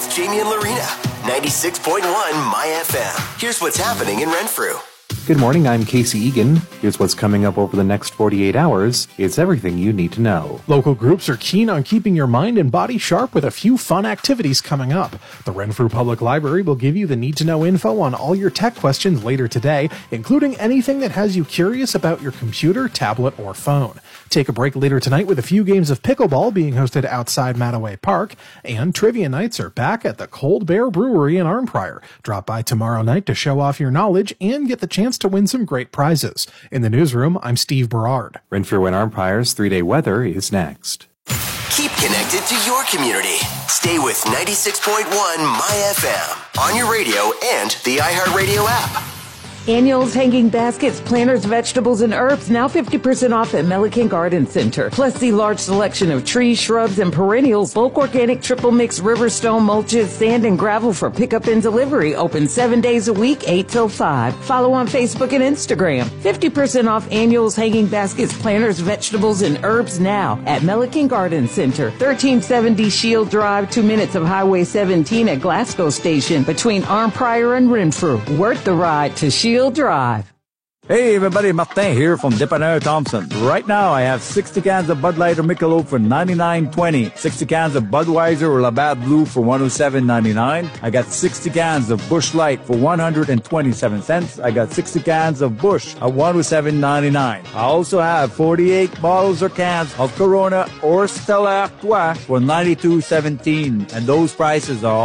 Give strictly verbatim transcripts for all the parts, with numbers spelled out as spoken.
Jamie and Lorena. ninety-six point one My F M. Here's what's happening in Renfrew. Good morning, I'm Casey Egan. Here's what's coming up over the next forty-eight hours. It's everything you need to know. Local groups are keen on keeping your mind and body sharp with a few fun activities coming up. The Renfrew Public Library will give you the need-to-know info on all your tech questions later today, including anything that has you curious about your computer, tablet, or phone. Take a break later tonight with a few games of pickleball being hosted outside Mattaway Park, and trivia nights are back at the Cold Bear Brewery in Arnprior. Drop by tomorrow night to show off your knowledge and get the chance to win some great prizes. In the newsroom, I'm Steve Berard. Renfrew and Arnprior's three-day weather is next. Keep connected to your community. Stay with ninety-six point one My F M on your radio and the iHeartRadio app. Annuals, hanging baskets, planters, vegetables, and herbs now fifty percent off at Milliken Garden Center. Plus the large selection of trees, shrubs, and perennials, bulk organic triple mix riverstone mulches, sand, and gravel for pickup and delivery. Open seven days a week, eight till five. Follow on Facebook and Instagram. fifty percent off annuals, hanging baskets, planters, vegetables, and herbs now at Milliken Garden Center. thirteen seventy Shield Drive, two minutes of Highway seventeen at Glasgow Station between Arnprior and Renfrew. Worth the ride to Shield Drive. Hey everybody, Martin here from Dépanneur Thompson. Right now I have sixty cans of Bud Light or Michelob for ninety-nine twenty, sixty cans of Budweiser or Labatt Blue for one oh seven ninety-nine. I got sixty cans of Busch Light for one hundred twenty-seven cents. I got sixty cans of Busch at one oh seven ninety-nine. I also have forty-eight bottles or cans of Corona or Stella Artois for ninety-two seventeen, and those prices are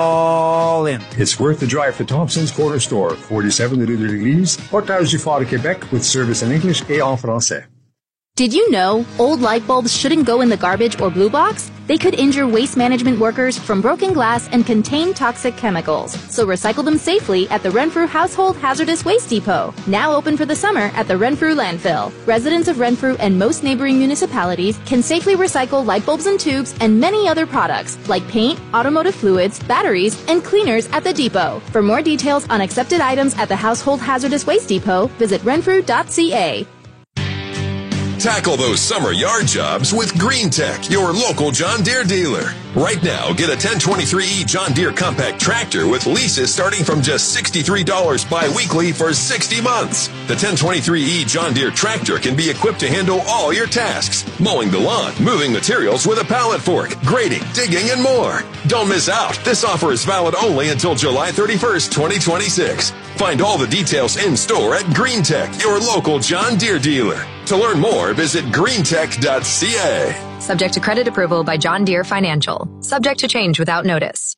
all in. It's worth the drive to Thompson's Corner Store, forty-seven Rue de l'Église, Portage du Fort de Québec, with service in English et en français. Did you know old light bulbs shouldn't go in the garbage or blue box? They could injure waste management workers from broken glass and contain toxic chemicals. So recycle them safely at the Renfrew Household Hazardous Waste Depot, now open for the summer at the Renfrew Landfill. Residents of Renfrew and most neighboring municipalities can safely recycle light bulbs and tubes and many other products like paint, automotive fluids, batteries, and cleaners at the depot. For more details on accepted items at the Household Hazardous Waste Depot, visit renfrew dot c a. Tackle those summer yard jobs with Green Tech, your local John Deere dealer. Right now, get a ten twenty-three E John Deere compact tractor with leases starting from just sixty-three dollars bi-weekly for sixty months. The ten twenty-three E John Deere tractor can be equipped to handle all your tasks: mowing the lawn, moving materials with a pallet fork, grading, digging, and more. Don't miss out. This offer is valid only until July thirty-first, twenty twenty-six. Find all the details in store at Green Tech, your local John Deere dealer. To learn more, visit green tech dot c a. Subject to credit approval by John Deere Financial. Subject to change without notice.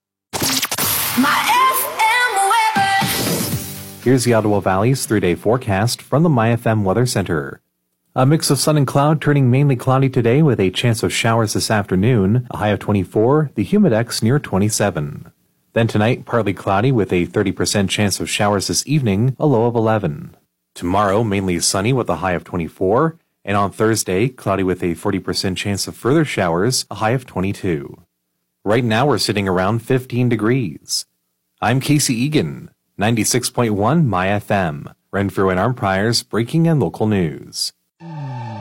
My F M weather. Here's the Ottawa Valley's three-day forecast from the My F M Weather Center. A mix of sun and cloud, turning mainly cloudy today with a chance of showers this afternoon, a high of twenty-four, the humidex near twenty-seven. Then tonight, partly cloudy with a thirty percent chance of showers this evening, a low of eleven. Tomorrow, mainly sunny with a high of twenty-four, and on Thursday, cloudy with a forty percent chance of further showers, a high of twenty-two. Right now, we're sitting around fifteen degrees. I'm Casey Egan, ninety-six point one My F M, Renfrew and Arnprior's breaking and local news.